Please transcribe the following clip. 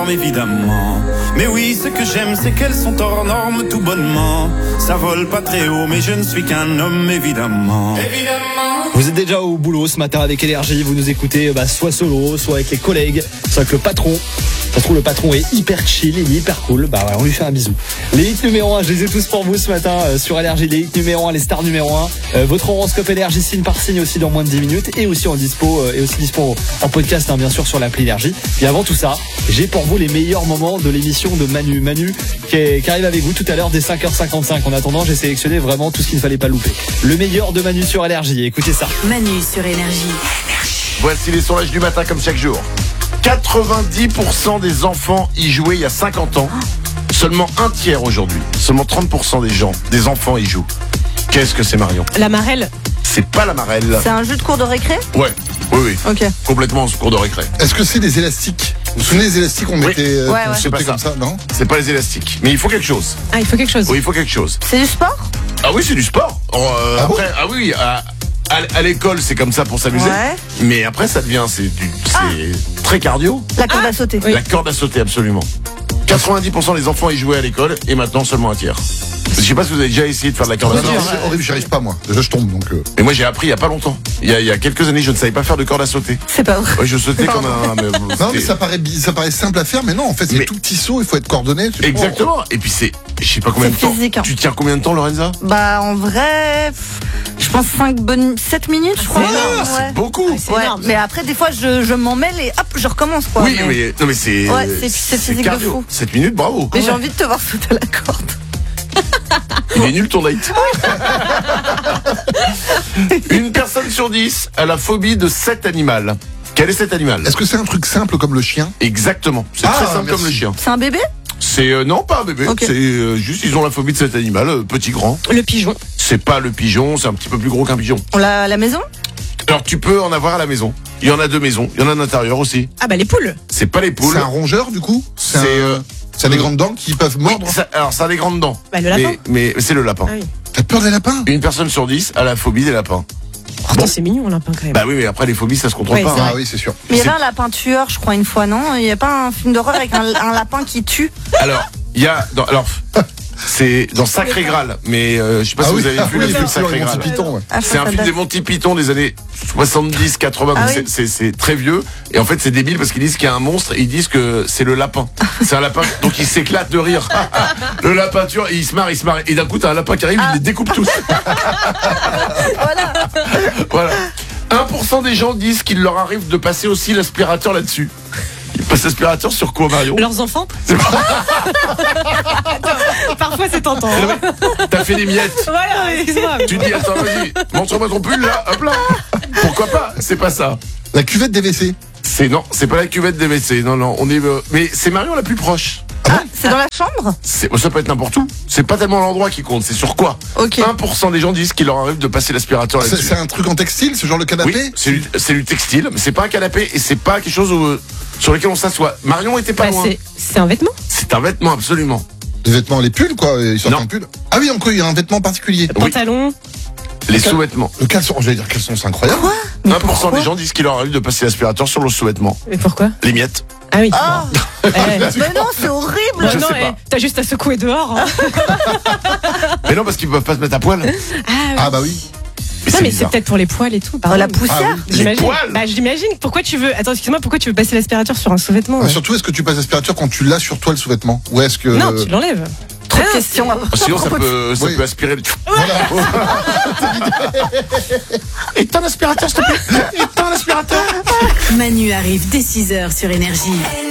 normes évidemment. Mais oui, ce que j'aime c'est qu'elles sont hors normes tout bonnement. Ça vole pas très haut mais je ne suis qu'un homme évidemment. Vous êtes déjà au boulot ce matin avec Énergie, vous nous écoutez soit solo, soit avec les collègues, soit avec le patron. Ça se trouve le patron est hyper chill, il est hyper cool, on lui fait un bisou. Les hits numéro 1, je les ai tous pour vous ce matin sur Énergie, les hits numéro 1, les stars numéro 1. Votre horoscope Énergie signe par signe aussi dans moins de 10 minutes et aussi dispo en podcast bien sûr sur l'appli Énergie. Et avant tout ça, j'ai pour vous les meilleurs moments de l'émission de Manu qui arrive avec vous tout à l'heure dès 5h55. En attendant, j'ai sélectionné vraiment tout ce qu'il ne fallait pas louper. Le meilleur de Manu sur Énergie, écoutez ça. Manu sur Énergie. Voici les sondages du matin comme chaque jour. 90% des enfants y jouaient il y a 50 ans. Seulement un tiers aujourd'hui. Seulement 30% des enfants y jouent. Qu'est-ce que c'est, Marion ? La marelle. C'est pas la marelle. C'est un jeu de cours de récré ? Ouais, oui. Ok. Complètement en cours de récré. Est-ce que c'est des élastiques ? Vous vous souvenez des élastiques qu'on mettait Ouais. C'est pas comme ça, non ? C'est pas les élastiques. Mais il faut quelque chose. Ah, il faut quelque chose. Oui, il faut quelque chose. C'est du sport ? Ah oui, c'est du sport. Après, à l'école, c'est comme ça pour s'amuser. Ouais. Mais après, ça devient, c'est très cardio. La corde à sauter. Oui. La corde à sauter, absolument. 90% des enfants y jouaient à l'école et maintenant seulement un tiers. Je sais pas si vous avez déjà essayé de faire de la corde à sauter. C'est horrible, j'y arrive pas moi. Déjà je tombe donc. Mais moi j'ai appris il y a pas longtemps. Il y a quelques années, je ne savais pas faire de corde à sauter. C'est pas vrai. Ouais, je sautais comme un. Non mais ça paraît simple à faire, mais non en fait c'est Mais- tout petit saut, il faut être coordonné. Exactement. Et puis c'est, je sais pas combien de C'est temps. physique, hein. Tu tiens combien de temps, Lorenza? En vrai, je pense 7 minutes, je crois. Ah, c'est Ouais. beaucoup. Ouais, mais après des fois je m'en mêle et hop, je recommence quoi. Oui, mais non mais c'est. Ouais, c'est physique de cardio. fou. 7 minutes, bravo. Mais j'ai envie de te voir sauter à la corde. Il est nul ton date. Une personne sur 10 a la phobie de cet animal. Quel est cet animal? Est-ce que c'est un truc simple comme le chien? Exactement. C'est très simple merci. comme le chien. C'est un bébé? C'est non pas un bébé. Ok. C'est juste ils ont la phobie de cet animal, petit grand. Le pigeon. C'est pas le pigeon, c'est un petit peu plus gros qu'un pigeon. On l'a à la maison? Alors tu peux en avoir à la maison. Il y en a 2 maisons. Il y en a à l'intérieur aussi. Ah les poules. C'est pas les poules. C'est un rongeur du coup? C'est des grandes dents qui peuvent Oui, mordre? alors ça a des grandes dents. Le lapin. Mais c'est le lapin. Ah oui. T'as peur des lapins? Une personne sur 10 a la phobie des lapins. Pourtant c'est mignon un lapin quand même. Bah oui, mais après les phobies ça se contrôle Ouais, pas. c'est hein. vrai. Ah oui c'est sûr. Mais il y avait un lapin tueur, je crois, une fois, non? Il y a pas un film d'horreur avec un lapin qui tue? Alors, il y a c'est dans Sacré Graal, mais je sais pas si vous avez vu le film Sacré Graal. Python, ouais. Ah, C'est un ça film date. des Monty Python des années 70, 80, Ah donc oui. c'est très vieux. Et en fait, c'est débile parce qu'ils disent qu'il y a un monstre et ils disent que c'est le lapin. C'est un lapin, donc il s'éclate de rire. Le lapin tueur, il se marre. Et d'un coup, t'as un lapin qui arrive, il les découpe tous. Voilà. 1% des gens disent qu'il leur arrive de passer aussi l'aspirateur là-dessus. Ils passent l'aspirateur sur quoi, Marion? Leurs enfants. Parfois c'est tentant. T'as fait des miettes. Voilà, excuse-moi. Tu dis, attends, vas-y, montre-moi ton pull là, hop là. Pourquoi pas? C'est pas ça. La cuvette des WC. Non, c'est pas la cuvette des WC. Non, on est. Mais c'est Marion la plus proche. C'est dans la chambre? Ça peut être n'importe où. C'est pas tellement l'endroit qui compte, c'est sur quoi. Ok. 1% des gens disent qu'il leur arrive de passer l'aspirateur C'est là-dessus. un truc en textile, ce genre le canapé? Oui, c'est du textile, mais c'est pas un canapé et c'est pas quelque chose sur lequel on s'assoit. Marion était pas loin. C'est un vêtement. C'est un vêtement, absolument. Des vêtements, les pulls quoi, ils sortent Non. un pull. Ah oui, encore il y a un vêtement particulier. Oui. Pantalon. Les sous-vêtements. Le caleçon, j'allais dire caleçon, c'est incroyable. 1% des gens disent qu'il leur arrive de passer l'aspirateur sur le sous-vêtement. Mais pourquoi? Les miettes. Ah oui. Ah! Eh, Mais non, c'est horrible! Je non, sais pas. t'as juste à secouer dehors. Hein. Mais non, parce qu'ils peuvent pas se mettre à poil. Ah bah oui. Mais Non c'est mais c'est bizarre. peut-être pour les poils et tout. Oh, pardon. la poussière? Ah oui. J'imagine. Les poils. Bah j'imagine. Pourquoi tu veux? Attends, excuse-moi. Pourquoi tu veux passer l'aspirateur sur un sous-vêtement? Ah, surtout, est-ce que tu passes l'aspirateur quand tu l'as sur toi le sous-vêtement? Ou est-ce que. Non, tu l'enlèves. Trop de questions. Sinon, ça peut Oui. aspirer. Voilà. Éteins l'aspirateur, s'il te plaît. Éteins l'aspirateur. Manu arrive dès 6h sur Énergie.